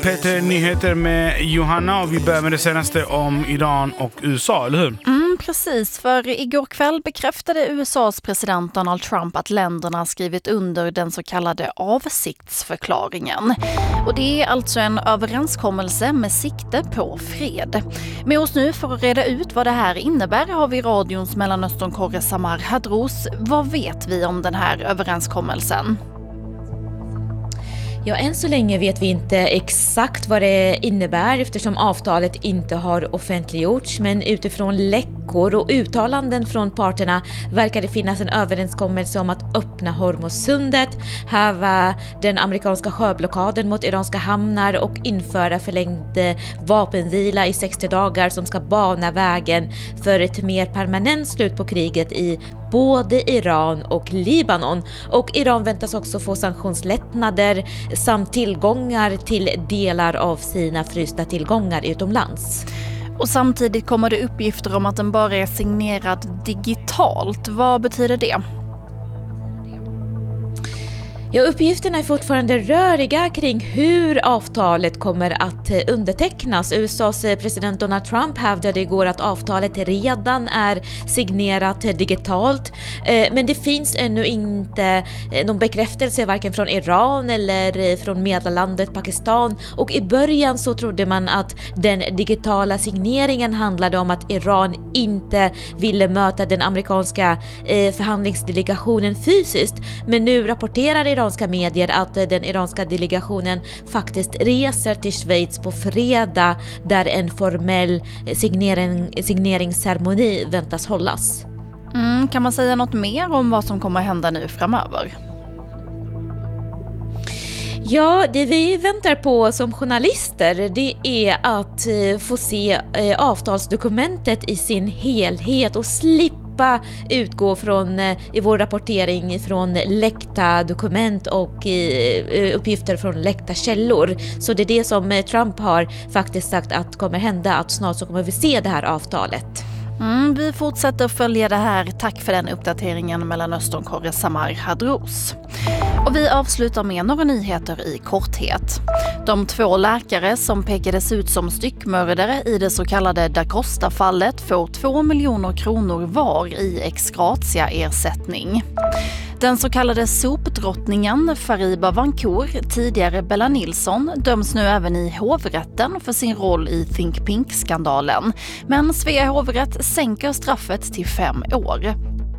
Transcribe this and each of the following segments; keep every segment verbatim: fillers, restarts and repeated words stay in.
Peter, nyheter med Johanna, och vi börjar med det senaste om Iran och U S A, eller hur? Mm, precis, för igår kväll bekräftade U S A:s president Donald Trump att länderna skrivit under den så kallade avsiktsförklaringen. Och det är alltså en överenskommelse med sikte på fred. Med oss nu för att reda ut vad det här innebär har vi radions Mellanösternkorre Samar Hadros. Vad vet vi om den här överenskommelsen? Ja, än så länge vet vi inte exakt vad det innebär eftersom avtalet inte har offentliggjorts, men utifrån läckor och uttalanden från parterna verkar det finnas en överenskommelse om att öppna Hormuzsundet, häva den amerikanska sjöblockaden mot iranska hamnar och införa förlängd vapenvila i sextio dagar som ska bana vägen för ett mer permanent slut på kriget i både Iran och Libanon. Och Iran väntas också få sanktionslättnader samt tillgångar till delar av sina frysta tillgångar utomlands. Och samtidigt kommer det uppgifter om att den bara är signerad digitalt. Vad betyder det? Ja, uppgifterna är fortfarande röriga kring hur avtalet kommer att undertecknas. U S A:s president Donald Trump hävdade igår att avtalet redan är signerat digitalt. Men det finns ännu inte någon bekräftelse varken från Iran eller från medlandet Pakistan. Och i början så trodde man att den digitala signeringen handlade om att Iran inte ville möta den amerikanska förhandlingsdelegationen fysiskt. Men nu rapporterar Iran iranska medier att den iranska delegationen faktiskt reser till Schweiz på fredag där en formell signering, signeringsceremoni väntas hållas. Mm, kan man säga något mer om vad som kommer hända nu framöver? Ja, det vi väntar på som journalister det är att få se avtalsdokumentet i sin helhet och slippa utgå från i vår rapportering från läckta dokument och i, uppgifter från läckta källor. Så det är det som Trump har faktiskt sagt att kommer hända, att snart så kommer vi se det här avtalet. Mm, vi fortsätter att följa det här. Tack för den uppdateringen, Mellanösternkorre Samar Hadros. Och vi avslutar med några nyheter i korthet. De två läkare som pekades ut som styckmördare i det så kallade Da Costa-fallet får två miljoner kronor var i ex gratia-ersättning. Den så kallade sopdrottningen Fariba Vancour, tidigare Bella Nilsson, döms nu även i hovrätten för sin roll i Think Pink-skandalen. Men Svea hovrätt sänker straffet till fem år.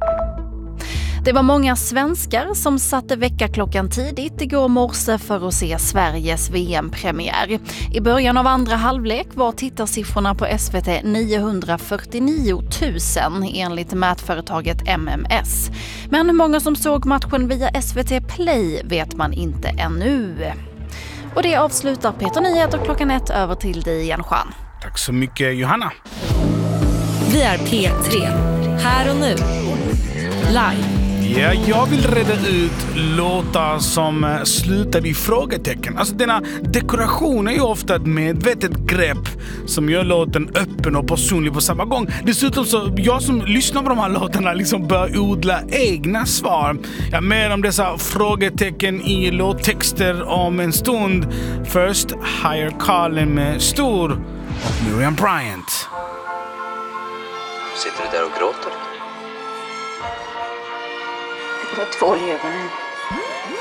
Det var många svenskar som satte väckarklockan tidigt igår morse för att se Sveriges V M-premiär. I början av andra halvlek var tittarsiffrorna på S V T niohundrafyrtionio tusen enligt mätföretaget M M S. Men hur många som såg matchen via S V T Play vet man inte ännu. Och det avslutar Peter Nyheter klockan ett, över till dig igen, Juan. Tack så mycket, Johanna. Vi är P tre. Här och nu. Live. Ja, jag vill reda ut låtar som slutar i frågetecken. Alltså denna dekoration är ju ofta ett medvetet grepp som gör låten öppen och personlig på samma gång. Dessutom så jag som lyssnar på de här låtarna liksom bör odla egna svar. Ja, mer om dessa frågetecken i låttexter om en stund. Först Higher Calling med Stor och Miriam Bryant. Sitter du där och gråter? Jag tvål i ögonen.